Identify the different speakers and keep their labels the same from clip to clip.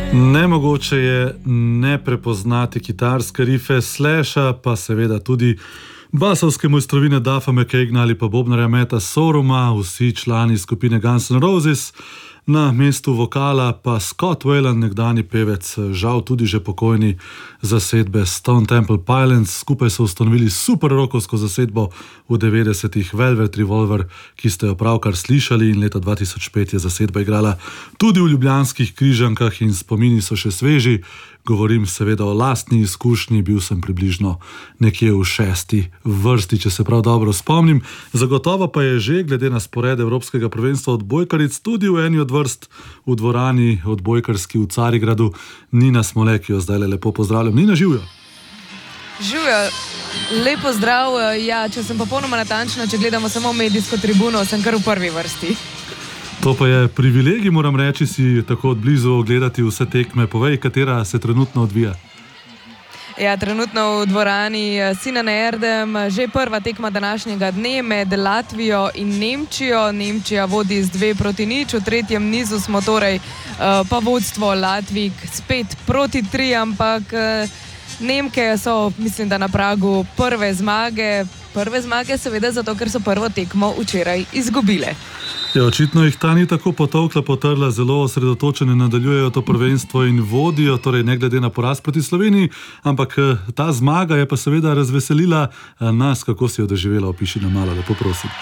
Speaker 1: Nemogoče je ne prepoznati kitarske rife Slasha, pa seveda tudi basovske mojstrovine Duffa McKagena ali pa bobnarja Matta Soruma, vsi člani skupine Guns N' Roses. Na mestu vokala pa Scott Weiland, nekdani pevec, žal tudi že pokojni, zasedbe Stone Temple Pilots. Skupaj so ustanovili super rockovsko zasedbo v 90-ih Velvet Revolver, ki ste jo pravkar slišali, in leta 2005 je zasedba igrala tudi v ljubljanskih Križankah in spomini so še sveži. Govorim seveda o lastni izkušnji, bil sem približno nekje v 6. vrsti, če se prav dobro spomnim. Zagotovo pa je že, glede na spored Evropskega prvenstva odbojkaric, tudi v eni od vrst v dvorani odbojkarski v Carigradu Nina Smole, ki jo zdaj lepo pozdravljam. Nina, živjo!
Speaker 2: Živjo, lepo zdrav. Ja, če sem popolnoma natančna, če gledamo samo medijsko tribuno, sem kar v prvi vrsti.
Speaker 1: To pa je privilegij, moram reči, si tako od blizu ogledati vse tekme. Povej, katera se trenutno odvija?
Speaker 2: Ja, trenutno v dvorani Sinan Erdem, že prva tekma današnjega dne med Latvijo in Nemčijo. Nemčija vodi z 2-0, v tretjem nizu smo torej pa vodstvo Latvijk spet proti 3, ampak Nemke so, mislim, da na pragu prve zmage. Prve zmage seveda zato, ker so prvo tekmo včeraj izgubile.
Speaker 1: Ja, očitno jih ta ni tako potolkla, potrla, zelo osredotočene nadaljujejo to prvenstvo in vodijo, torej ne glede na poraz proti Sloveniji, ampak ta zmaga je pa seveda razveselila nas. Kako si jo doživela? Opiši nam malo, lepo prosim.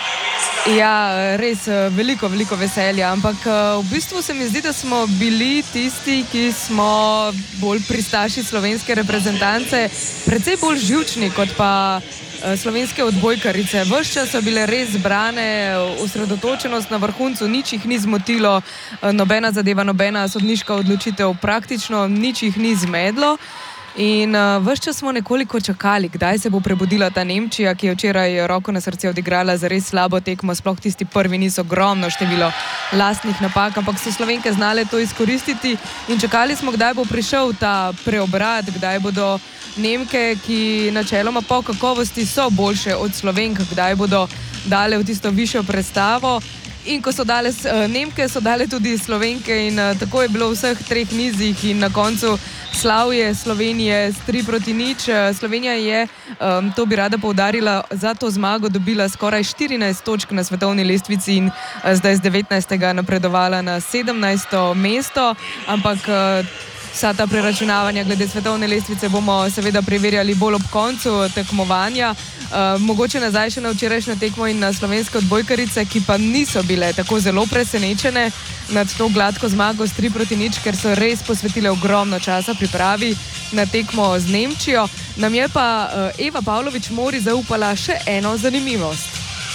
Speaker 2: Ja, res veliko veselja, ampak v bistvu se mi zdi, da smo bili tisti, ki smo bolj pristaši slovenske reprezentance, precej bolj živčni kot pa slovenske odbojkarice. Ves čas so bile res zbrane, osredotočenost na vrhuncu, nič jih ni zmotilo, nobena zadeva, nobena sodniška odločitev, praktično nič jih ni zmedlo. In ves čas smo nekoliko čakali, kdaj se bo prebudila ta Nemčija, ki je včeraj roko na srce odigrala za res slabo tekmo, sploh tisti prvi niz, ogromno število lastnih napak, ampak so Slovenke znale to izkoristiti in čakali smo, kdaj bo prišel ta preobrat, kdaj bodo Nemke, ki načeloma po kakovosti so boljše od Slovenk, kdaj bodo dale v tisto višjo predstavo. In ko so dale Nemke, so dale tudi Slovenke in tako je bilo v vseh treh nizih in na koncu slavje Slovenije s 3-0. Slovenija je, to bi rada poudarila, za to zmago dobila skoraj 14 točk na svetovni lestvici in zdaj z 19. napredovala na 17. mesto, ampak vsa ta preračunavanja glede svetovne lestvice bomo seveda preverjali bolj ob koncu tekmovanja. Mogoče nazaj še na včerajšnjo tekmo in na slovenske odbojkarice, ki pa niso bile tako zelo presenečene nad to gladko zmago s 3-0, ker so res posvetile ogromno časa pripravi na tekmo z Nemčijo. Nam je pa Eva Pavlović Mori zaupala še eno zanimivost.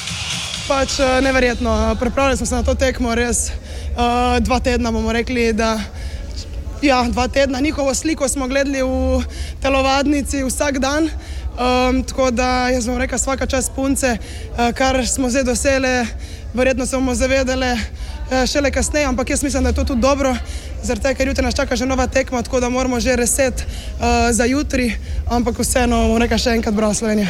Speaker 3: Neverjetno, pripravili smo se na to tekmo res 2 tedna, bomo rekli, da ja, 2 tedna. Njihovo sliko smo gledali v telovadnici vsak dan. Tako da jaz bom rekla svaka čast punce, kar smo zdaj dosele, verjetno se bomo zavedali šele kasneje, ampak jaz mislim, da je to tudi dobro, zaradi tega, ker jutri nas čaka že nova tekma, tako da moramo že reset za jutri, ampak vseeno bom rekla še enkrat bravo Slovenija.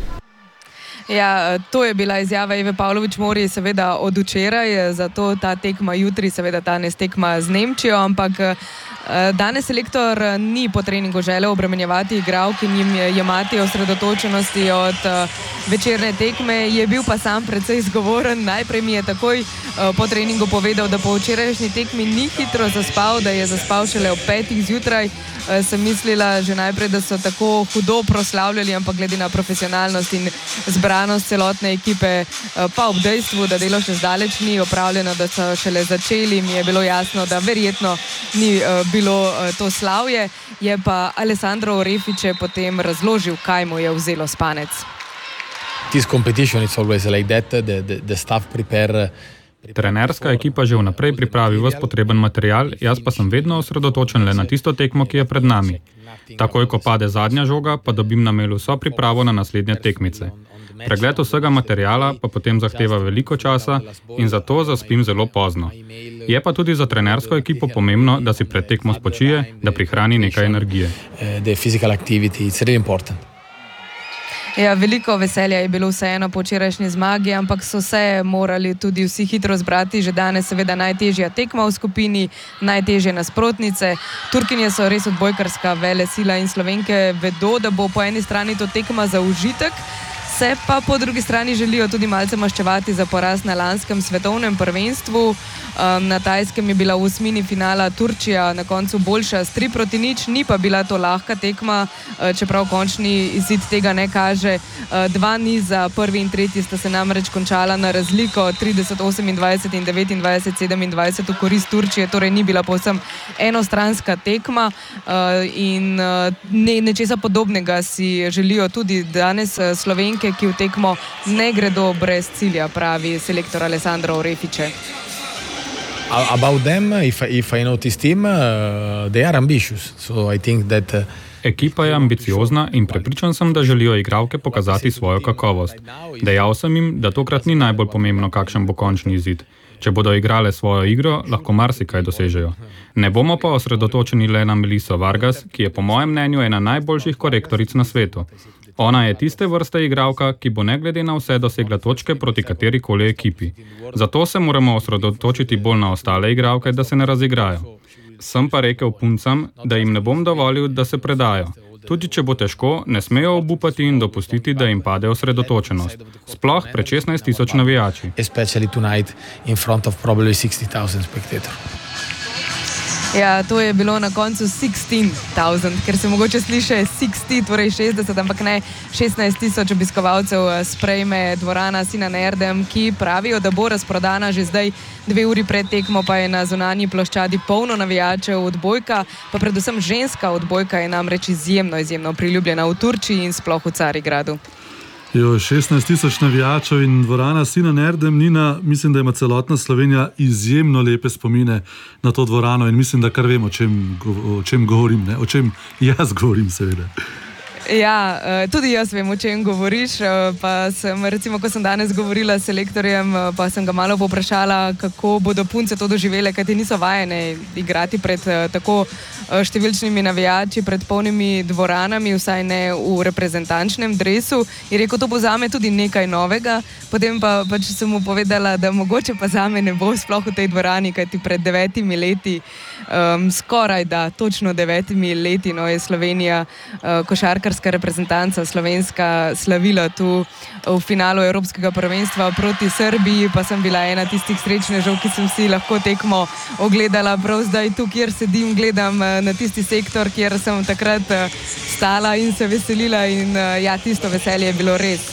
Speaker 2: Ja, to je bila izjava Eve Pavlović Mori seveda od včeraj, zato ta tekma jutri, seveda danes tekma z Nemčijo, ampak danes selektor ni po treningu želel obremenjevati igralk in jim jemati osredotočenosti od večerne tekme, je bil pa sam precej zgovoren. Najprej mi je takoj po treningu povedal, da po včerajšnji tekmi ni hitro zaspal, da je zaspal šele ob 5. zjutraj. Sem mislila že najprej, da so tako hudo proslavljali, ampak glede na profesionalnost in zbranost celotne ekipe, pa ob dejstvu, da delo še zdaleč ni opravljeno, da so šele začeli, mi je bilo jasno, da verjetno ni bilo to slavje. Je pa Alessandro Orefice potem razložil, kaj mu je vzelo spanec.
Speaker 4: This competition is always like that, the staff prepare.
Speaker 5: Trenerska ekipa že vnaprej pripravi ves potreben material, jaz pa sem vedno osredotočen le na tisto tekmo, ki je pred nami. Takoj, ko pade zadnja žoga, pa dobim na mailu vso pripravo na naslednje tekmice. Pregled vsega materijala pa potem zahteva veliko časa in zato zaspim zelo pozno. Je pa tudi za trenersko ekipo pomembno, da si pred tekmo spočije, da prihrani nekaj energije.
Speaker 4: The physical activity, it's really important.
Speaker 2: Ja, veliko veselja je bilo vseeno po včerajšnji zmagi, ampak so se morali tudi vsi hitro zbrati. Že danes seveda najtežja tekma v skupini, najtežje nasprotnice. Turkinje so res odbojkarska velesila in Slovenke vedo, da bo po eni strani to tekma za užitek, se pa po drugi strani želijo tudi malce maščevati za poraz na lanskem svetovnem prvenstvu. Na Tajskem je bila v osmini finala Turčija na koncu boljša s 3-0, ni pa bila to lahka tekma, čeprav končni izid tega ne kaže. Dva niza, prvi in tretji, sta se namreč končala na razliko 30-28 in 29-27 v korist Turčije, torej ni bila povsem enostranska tekma in nečesa podobnega si želijo tudi danes Slovenke, ki v tekmo ne gredo brez cilja, pravi selektor Alessandro Orefice.
Speaker 4: About them, if I know this team, they are ambitious. So I think that
Speaker 5: Ekipa je ambiciozna in prepričan sem, da želijo igralke pokazati svojo kakovost. Dejal sem jim, da tokrat ni najbolj pomembno, kakšen bo končni izid. Če bodo igrale svojo igro, lahko marsikaj dosežejo. Ne bomo pa osredotočeni le na Meliso Vargas, ki je po mojem mnenju ena najboljših korektoric na svetu. Ona je tiste vrste igralka, ki bo ne glede na vse dosegla točke proti katerikoli ekipi. Zato se moramo osredotočiti bolj na ostale igralke, da se ne razigrajo. Sem pa rekel puncam, da jim ne bom dovolil, da se predajo. Tudi če bo težko, ne smejo obupati in dopustiti, da jim pade osredotočenost. Sploh pred 16,000 navijači.
Speaker 4: Especially tonight in front of probably 60,000 spectators.
Speaker 2: Ja, to je bilo na koncu 16,000, ker se mogoče sliši 60, torej 60, ampak ne 16,000 obiskovalcev sprejme dvorana Sinan Erdem, ki pravijo, da bo razprodana že zdaj. 2 uri pred tekmo pa je na zunanji ploščadi polno navijačev. Odbojka, pa predvsem ženska odbojka, je namreč izjemno priljubljena v Turčiji in sploh v Carigradu.
Speaker 1: 16,000 navijačev in dvorana Sinan Erdem. Nina, mislim, da ima celotna Slovenija izjemno lepe spomine na to dvorano in mislim, da kar vem, o čem govorim, ne? O čem jaz govorim, seveda.
Speaker 2: Ja, tudi jaz vem, o čem govoriš, pa sem, recimo, ko sem danes govorila s selektorjem, pa sem ga malo povprašala, kako bodo punce to doživele, kajti niso vajene igrati pred tako številčnimi navijači, pred polnimi dvoranami, vsaj ne v reprezentančnem dresu. Je rekel, to bo zame tudi nekaj novega, potem pa pač sem mu povedala, da mogoče pa zame ne bo sploh v tej dvorani, kajti pred 9 leti, skoraj da, točno 9 leti, no, je Slovenija košarkarska reprezentanca slovenska slavila tu v finalu Evropskega prvenstva proti Srbiji, pa sem bila ena tistih srečnežev, ki sem si lahko tekmo ogledala prav zdaj tu, kjer sedim, gledam na tisti sektor, kjer sem takrat stala in se veselila in ja, tisto veselje je bilo res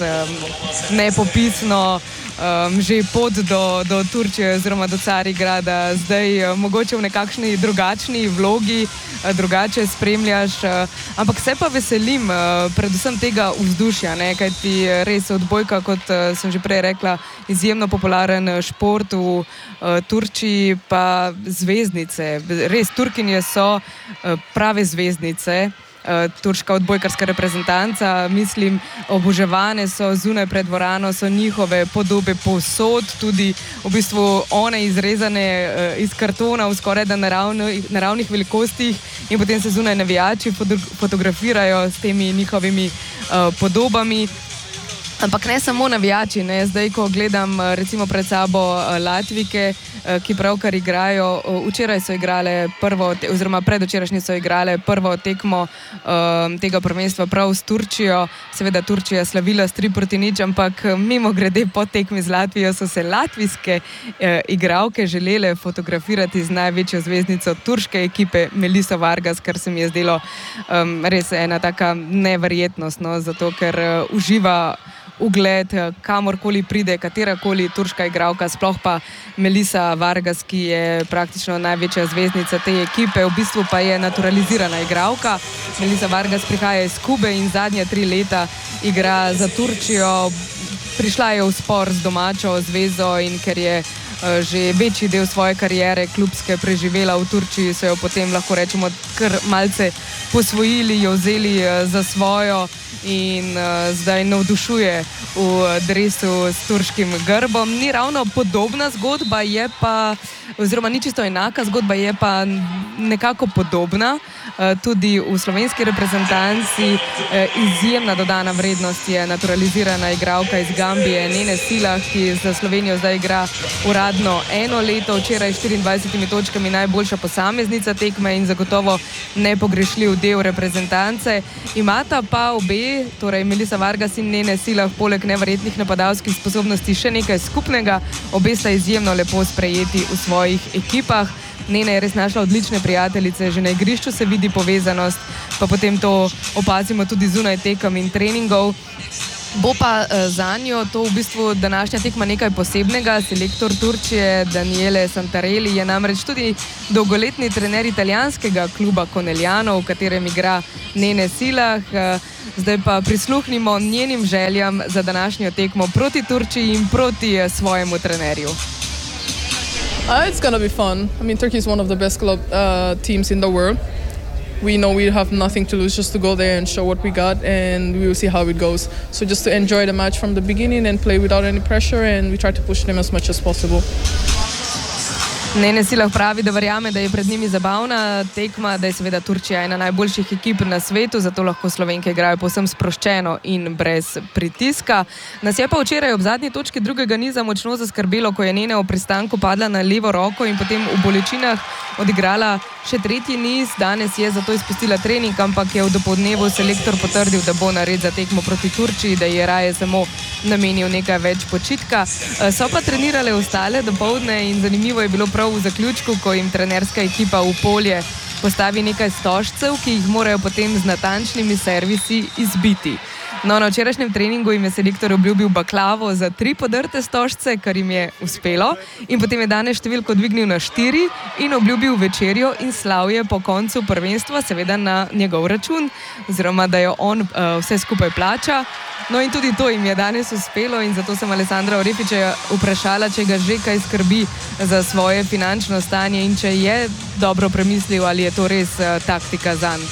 Speaker 2: nepopisno. Že pot do Turčije oziroma do Carigrada, zdaj mogoče v nekakšni drugačni vlogi, drugače spremljaš, ampak se pa veselim predvsem tega vzdušja, ne? Kajti res odbojka, kot sem že prej rekla, izjemno popularen šport v Turčiji, pa zvezdnice, res Turkinje so prave zvezdnice. Turška odbojkarska reprezentanca, mislim, oboževane so zunaj pred dvorano, so njihove podobe povsod, tudi v bistvu one izrezane iz kartona v skoraj da naravnih velikostih in potem se zunaj navijači fotografirajo s temi njihovimi podobami. Ampak ne samo navijači, ne? Zdaj, ko gledam recimo pred sabo Latvijke, ki pravkar igrajo, včeraj so igrale oziroma predvčerajšnji so igrale prvo tekmo tega prvenstva prav s Turčijo. Seveda Turčija slavila s 3-0, ampak mimogrede po tekmi z Latvijo so se latvijske igralke želele fotografirati z največjo zvezdnico turške ekipe Meliso Vargas, kar se mi je zdelo res ena taka neverjetnost, no? Zato ker uživa ugled, kamorkoli pride, katerakoli turška igralka, sploh pa Melisa Vargas, ki je praktično največja zvezdnica te ekipe, v bistvu pa je naturalizirana igralka. Melisa Vargas prihaja iz Kube in zadnja 3 leta igra za Turčijo. Prišla je v spor z domačo zvezo in ker je že večji del svoje kariere klubske preživela v Turčiji, so jo potem, lahko rečemo, kar malce posvojili, jo vzeli za svojo in zdaj navdušuje v dresu s turškim grbom. Ni ravno podobna zgodba, je pa, oziroma ni čisto enaka zgodba, je pa nekako podobna. Tudi v slovenski reprezentanci izjemna dodana vrednost je naturalizirana igralka iz Gambije, Nene Silah, ki za Slovenijo zdaj igra uradno 1 leto, včeraj 24 točkami najboljša posameznica tekme in zagotovo nepogrešljiv del reprezentance. Imata pa obe, torej Melisa Vargas in Nene Silah, poleg neverjetnih napadalskih sposobnosti še nekaj skupnega. Obe sta izjemno lepo sprejeti v svojih ekipah. Nene je res našla odlične prijateljice, že na igrišču se vidi povezanost, pa potem to opazimo tudi zunaj tekem in treningov. Bo pa za njo to v bistvu današnja tekma nekaj posebnega. Selektor Turčije Daniele Santarelli je namreč tudi dolgoletni trener italijanskega kluba Conegliano, v katerem igra Nene Silah. Zdaj pa prisluhnimo njenim željam za današnjo tekmo proti Turčiji in proti svojemu trenerju.
Speaker 6: It's going to be fun. I mean, Turkey is one of the best club teams in the world. We know we have nothing to lose, just to go there and show what we got, and we will see how it goes. So just to enjoy the match from the beginning and play without any pressure, and we try to push them as much as possible.
Speaker 2: Nene Silah pravi, da verjame, da je pred njimi zabavna tekma, da je seveda Turčija ena najboljših ekip na svetu, zato lahko Slovenke igrajo povsem sproščeno in brez pritiska. Nas je pa včeraj ob zadnji točki drugega niza močno zaskrbelo, ko je Nene ob pristanku padla na levo roko in potem v bolečinah odigrala še tretji niz. Danes je zato izpustila trening, ampak je v dopoldnevu selektor potrdil, da bo nared za tekmo proti Turčiji, da je raje samo namenil nekaj več počitka. So pa trenirale ostale dopoldne in zanimivo je bilo prav v zaključku, ko jim trenerska ekipa v polje postavi nekaj stožcev, ki jih morajo potem z natančnimi servisi izbiti. No, na včerajšnjem treningu jim je selektor obljubil baklavo za 3 podrte stožce, kar jim je uspelo, in potem je danes številko dvignil na 4 in obljubil večerjo in slavje po koncu prvenstva, seveda na njegov račun, oziroma da jo on vse skupaj plača. No in tudi to jim je danes uspelo in zato sem Alessandra Orefića vprašala, če ga že kaj skrbi za svoje finančno stanje in če je dobro premislil, ali je to res taktika zanj.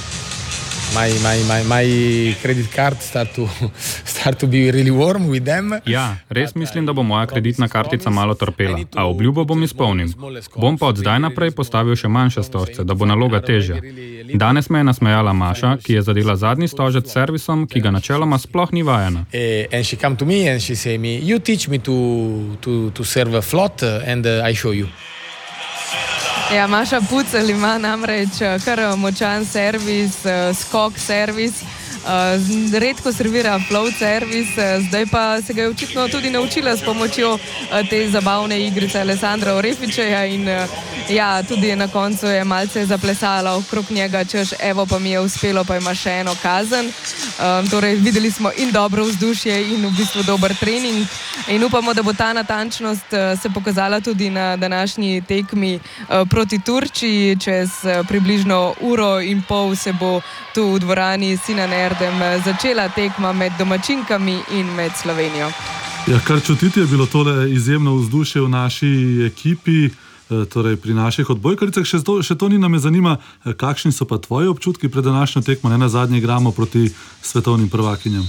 Speaker 4: My credit card start to be really warm with them.
Speaker 5: Ja, res mislim, da bo moja kreditna kartica malo trpela, a obljubo bom izpolnil. Bom pa od zdaj naprej postavil še manjše stožce, da bo naloga težja. Danes me je nasmejala Maša, ki je zadela zadnji stožec s servisom, ki ga načeloma sploh ni vajena.
Speaker 4: And she come to me and she say me, you teach me to serve a flot and I show you.
Speaker 2: Ja, Maša Pucelj ima namreč kar močan servis, skok servis. Redko servira float servis, zdaj pa se ga je očitno tudi naučila s pomočjo te zabavne igrice Alessandra Orefića in ja, tudi na koncu je malce zaplesala okrog njega, češ evo pa mi je uspelo, pa ima še eno kazen. Torej videli smo in dobro vzdušje in v bistvu dober trening in upamo, da bo ta natančnost se pokazala tudi na današnji tekmi proti Turčiji. Čez približno 1,5 ure se bo tu v dvorani Sinan Erdem začela tekma med domačinkami in med Slovenijo.
Speaker 1: Ja, kar čutiti je bilo tole izjemno vzdušje v naši ekipi, torej pri naših odbojkaricah. Še to ni, me zanima, kakšni so pa tvoji občutki pred današnjo tekmo, ne nazadnje igramo proti svetovnim prvakinjam.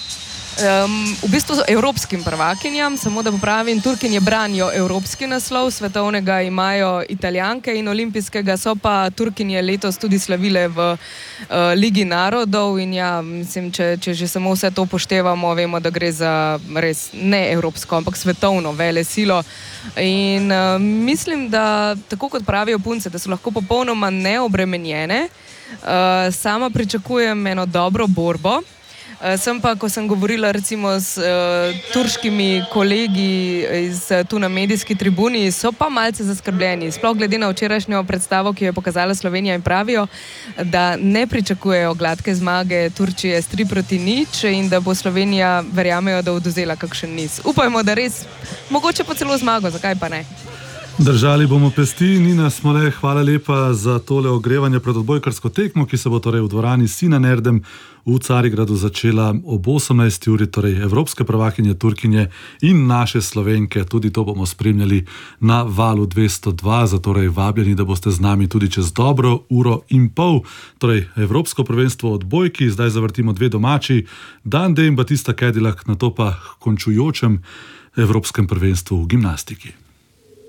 Speaker 2: V bistvu evropskim prvakinjam, samo da popravim, Turkinje branijo evropski naslov, svetovnega imajo Italijanke in olimpijskega so pa Turkinje letos tudi slavile v Ligi narodov in ja, mislim, če že samo vse to poštevamo, vemo, da gre za res ne evropsko, ampak svetovno velesilo. In mislim, da tako kot pravijo punce, da so lahko popolnoma neobremenjene, sama pričakujem eno dobro borbo. Sem pa, ko sem govorila recimo s turškimi kolegi tu na medijski tribuni, so pa malce zaskrbljeni, sploh glede na včerajšnjo predstavo, ki jo je pokazala Slovenija, in pravijo, da ne pričakujejo gladke zmage Turčije s 3-0 in da bo Slovenija, verjamejo, da odvzela kakšen niz. Upajmo, da res, mogoče pa celo zmago, zakaj pa ne?
Speaker 1: Držali bomo pesti. Nina Smole, hvala lepa za tole ogrevanje pred odbojkarsko tekmo, ki se bo torej v dvorani Sinan Erdem v Carigradu začela ob 18. uri, torej evropske prvakinje Turkinje in naše Slovenke. Tudi to bomo spremljali na valu 202, zatorej vabljeni, da boste z nami tudi čez dobro 1,5 ure. Torej evropsko prvenstvo odbojki, zdaj zavrtimo 2 domači, Dande in Batista Cadillac, na to pa končujočem evropskem prvenstvu v gimnastiki.